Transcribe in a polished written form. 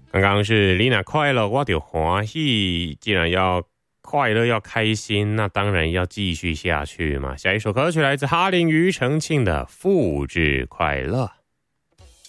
刚刚是 Lina 快乐我就欢喜，既然要快乐要开心，那当然要继续下去嘛。下一首歌曲来自哈林庾澄庆的《复制快乐》。